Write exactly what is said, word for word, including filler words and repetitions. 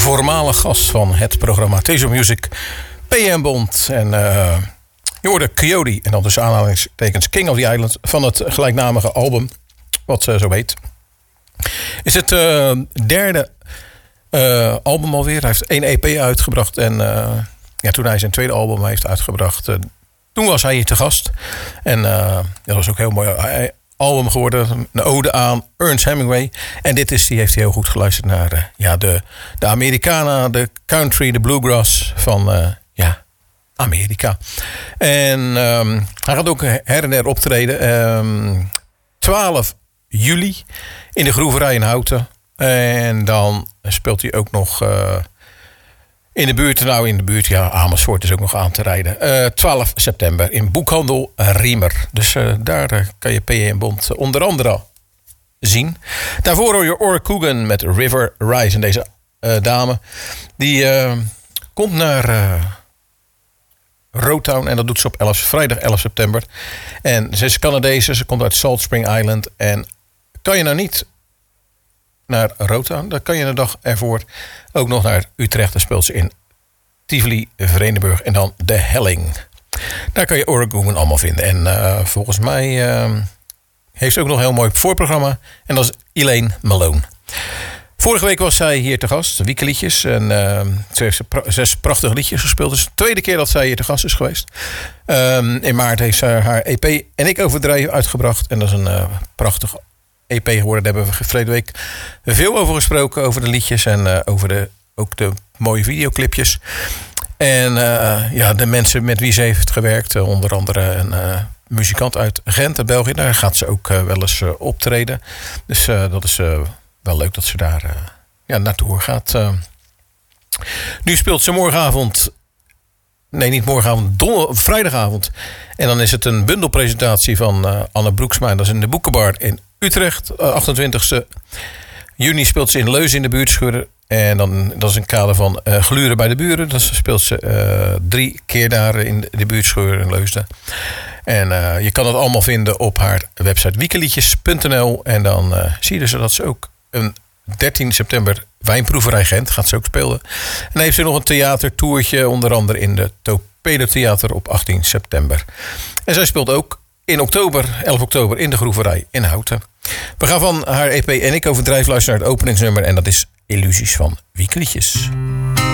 voormalig gast van het programma Tezo Music, P M Bond. En uh, je hoorde Coyote en dan dus aanhalingstekens King of the Island van het gelijknamige album, wat uh, zo heet. Is het uh, derde uh, album alweer. Hij heeft één E P uitgebracht en uh, ja, toen hij zijn tweede album heeft uitgebracht, uh, toen was hij hier te gast. En uh, dat was ook heel mooi. Hij, album geworden, een ode aan Ernest Hemingway. En dit is, die heeft hij heel goed geluisterd naar uh, ja, de, de Americana, de country, de bluegrass van uh, ja, Amerika. En um, hij gaat ook her en der optreden. Um, twaalf juli in de Groeverij in Houten. En dan speelt hij ook nog uh, in de buurt, nou in de buurt, ja, Amersfoort is ook nog aan te rijden. Uh, twaalf september in Boekhandel Riemer. Dus uh, daar uh, kan je P M Bond uh, onder andere zien. Daarvoor hoor je Ora Coogan met River Rise. En deze uh, dame, die uh, komt naar uh, Roadtown. En dat doet ze op elf, vrijdag elf september. En ze is Canadese, ze komt uit Salt Spring Island. En kan je nou niet naar Roodtown, dan kan je de dag ervoor ook nog naar Utrecht. Dan speelt ze in Tivoli, Vredenburg en dan De Helling. Daar kan je Oregon allemaal vinden. En uh, volgens mij uh, heeft ze ook nog een heel mooi voorprogramma. En dat is Elaine Malone. Vorige week was zij hier te gast, Wiekeliedjes. En uh, ze heeft pra- zes prachtige liedjes gespeeld. Het is de tweede keer dat zij hier te gast is geweest. Um, in maart heeft ze haar E P En ik Overdrijf uitgebracht. En dat is een uh, prachtig E P geworden. Daar hebben we verleden week veel over gesproken. Over de liedjes en uh, over de, ook de mooie videoclipjes. En uh, ja, de mensen met wie ze heeft gewerkt. Uh, onder andere een uh, muzikant uit Gent, uit België. Daar gaat ze ook uh, wel eens uh, optreden. Dus uh, dat is uh, wel leuk dat ze daar uh, ja, naartoe gaat. Uh, nu speelt ze morgenavond... Nee, niet morgenavond, donder, vrijdagavond. En dan is het een bundelpresentatie van uh, Anne Broeksma. Dat is in de Boekenbar in Utrecht. Uh, achtentwintigste juni speelt ze in Leusden in de buurtscheuren. En dan, dat is een kader van uh, Gluren bij de buren. Dan speelt ze uh, drie keer daar in de buurtscheuren in Leusden. En uh, je kan het allemaal vinden op haar website wiekeliedjes punt n l. En dan uh, zie je dus dat ze ook een dertien september Wijnproeverij Gent gaat ze ook spelen. En dan heeft ze nog een theatertoertje, onder andere in de Torpedo Theater op achttien september. En zij speelt ook in oktober, elf oktober, in de Groeverij in Houten. We gaan van haar E P En ik Overdrijf luisteren naar het openingsnummer. En dat is Illusies van Wiekeliedjes.